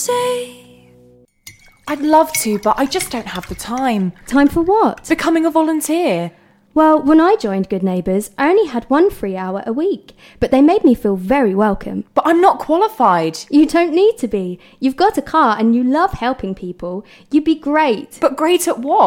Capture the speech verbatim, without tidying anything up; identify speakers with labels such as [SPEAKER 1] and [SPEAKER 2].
[SPEAKER 1] say?
[SPEAKER 2] I'd love to, but I just don't have the time.
[SPEAKER 3] Time for what?
[SPEAKER 2] Becoming a volunteer.
[SPEAKER 3] Well, when I joined Good Neighbours, I only had one free hour a week, but they made me feel very welcome.
[SPEAKER 2] But I'm not qualified.
[SPEAKER 3] You don't need to be. You've got a car and you love helping people. You'd be great.
[SPEAKER 2] But great at what?